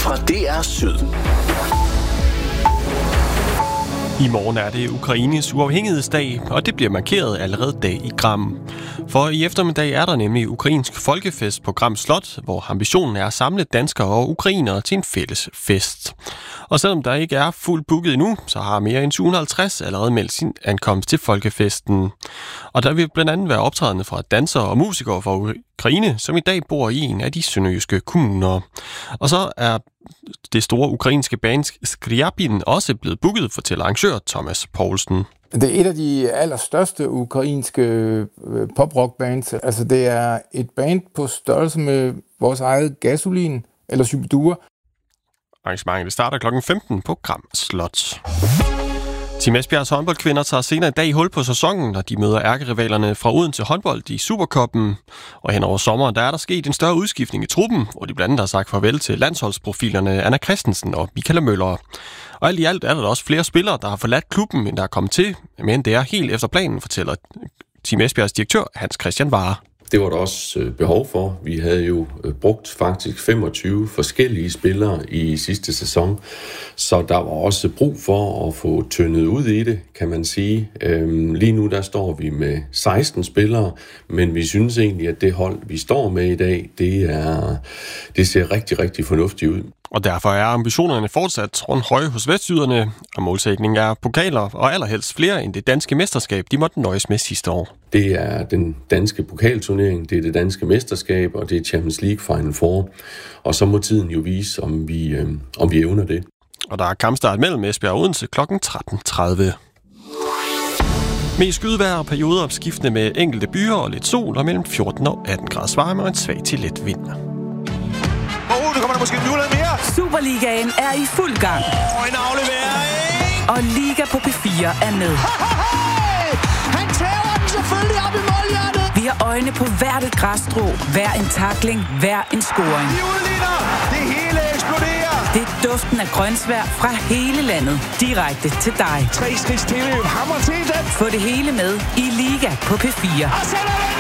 fra DR Syd. I morgen er det Ukraines uafhængighedsdag, og det bliver markeret allerede dag i Gram. For i eftermiddag er der nemlig ukrainsk folkefest på Gram Slot, hvor ambitionen er at samle danskere og ukrainere til en fælles fest. Og selvom der ikke er fuldt booket endnu, så har mere end 750 allerede meldt sin ankomst til folkefesten. Og der vil blandt andet være optrædende fra dansere og musikere fra Ukraine, som i dag bor i en af de sønderjyske kommuner. Og så er det store ukrainske band Skriabin også blevet booket, fortæller arrangør Thomas Poulsen. Det er et af de allerstørste ukrainske pop-rock-bands. Altså det er et band på størrelse med vores eget Gasolin eller Subidua. Arrangementet starter kl. 15 på Gram Slot. Team Esbjergs håndboldkvinder tager senere i dag hul på sæsonen, når de møder ærkerivalerne fra Odense håndbold i Supercuppen. Og hen over sommeren der er der sket en større udskiftning i truppen, hvor de blandt andet har sagt farvel til landsholdsprofilerne Anna Christensen og Michaela Møller. Og alt i alt er der også flere spillere, der har forladt klubben, end der er kommet til. Men det er helt efter planen, fortæller Team Esbjergs direktør Hans Christian Vare. Det var der også behov for. Vi havde jo brugt faktisk 25 forskellige spillere i sidste sæson, så der var også brug for at få tyndet ud i det, kan man sige. Lige nu der står vi med 16 spillere, men vi synes egentlig, at det hold, vi står med i dag, det ser rigtig, rigtig fornuftigt ud. Og derfor er ambitionerne fortsat høje hos vestjyderne, og målsætningen er pokaler og allerhelst flere end det danske mesterskab, de måtte nøjes med sidste år. Det er den danske pokalturnering, det er det danske mesterskab, og det er Champions League Final Four. Og så må tiden jo vise, om vi evner det. Og der er kampstart mellem Esbjerg og Odense kl. 13.30. Mest skydevejr og perioder opskiftende med enkelte byer og lidt sol, og mellem 14 og 18 grader varme og en svag til let vind. Nu kommer der måske mulighed mere. Superligaen er i fuld gang. En aflevering. Og Liga på P4 er med. Han tæver den selvfølgelig op i målhjertet. Vi har øjne på hvert et græsstrå, hver en tackling, hver en scoring. De udligner. Det hele eksploderer. Det er duften af grønsvær fra hele landet, direkte til dig. 3 skridt stille. Hammer til den. Få det hele med i Liga på P4. Og